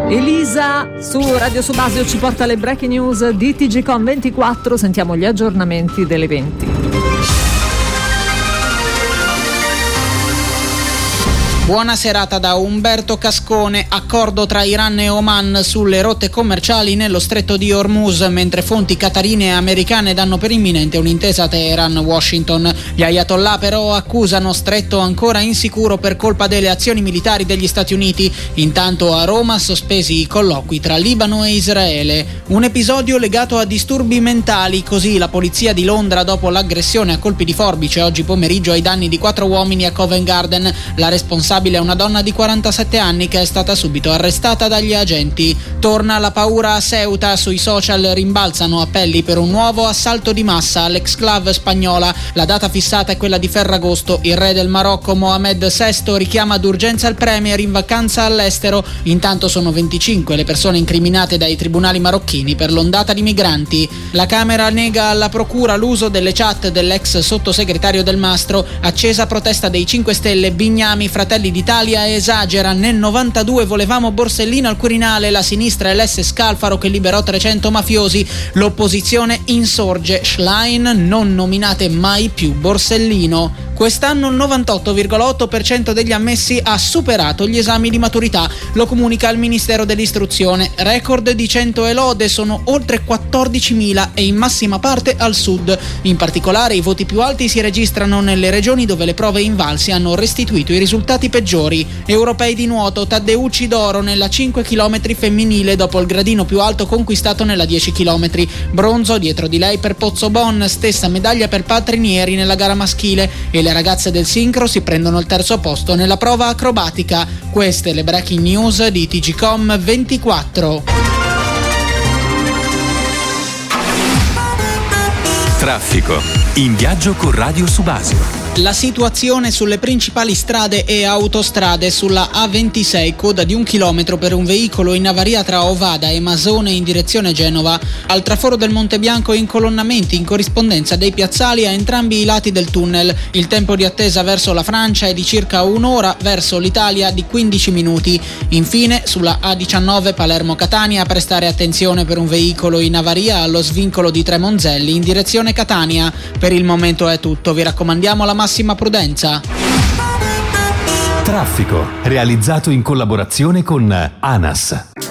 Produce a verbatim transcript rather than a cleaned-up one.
Elisa su Radio Subasio ci porta le breaking news di T G Com ventiquattro, sentiamo gli aggiornamenti delle venti. Buona serata da Umberto Cascone. Accordo tra Iran e Oman sulle rotte commerciali nello stretto di Hormuz, mentre fonti qatarine e americane danno per imminente un'intesa Teheran-Washington. Gli ayatollah però accusano stretto ancora insicuro per colpa delle azioni militari degli Stati Uniti. Intanto a Roma sospesi i colloqui tra Libano e Israele. Un episodio legato a disturbi mentali, così la polizia di Londra dopo l'aggressione a colpi di forbice oggi pomeriggio ai danni di quattro uomini a Covent Garden. La responsabile è una donna di quarantasette anni che è stata subito arrestata dagli agenti. Torna la paura a Ceuta, sui social rimbalzano appelli per un nuovo assalto di massa all'exclave spagnola. La data fissata è quella di Ferragosto. Il re del Marocco Mohammed sesto richiama d'urgenza il premier in vacanza all'estero. Intanto sono venticinque le persone incriminate dai tribunali marocchini per l'ondata di migranti. La Camera nega alla procura l'uso delle chat dell'ex sottosegretario Del Mastro. Accesa protesta dei cinque Stelle, Bignami, Fratelli d'Italia esagera. Nel novantadue volevamo Borsellino al Quirinale, la sinistra e l'S Scalfaro che liberò trecento mafiosi. L'opposizione insorge, Schlein non nominate mai più Borsellino. Quest'anno il novantotto virgola otto per cento degli ammessi ha superato gli esami di maturità, lo comunica il Ministero dell'Istruzione. Record di cento e lode, sono oltre quattordicimila e in massima parte al sud. In particolare i voti più alti si registrano nelle regioni dove le prove invalsi hanno restituito i risultati peggiori. Europei di nuoto, Taddeucci d'oro nella cinque chilometri femminile dopo il gradino più alto conquistato nella dieci chilometri. Bronzo dietro di lei per Pozzobon, stessa medaglia per Paltrinieri nella gara maschile, e le Le ragazze del sincro si prendono il terzo posto nella prova acrobatica. Queste le breaking news di T G Com ventiquattro. Traffico. In viaggio con Radio Subasio. La situazione sulle principali strade e autostrade: sulla A ventisei coda di un chilometro per un veicolo in avaria tra Ovada e Masone in direzione Genova. Al traforo del Monte Bianco incolonnamenti in corrispondenza dei piazzali a entrambi i lati del tunnel. Il tempo di attesa verso la Francia è di circa un'ora, verso l'Italia di quindici minuti. Infine sulla A diciannove Palermo-Catania prestare attenzione per un veicolo in avaria allo svincolo di Tremonzelli in direzione Catania. Per il momento è tutto, vi raccomandiamo la massima prudenza. Traffico, realizzato in collaborazione con ANAS.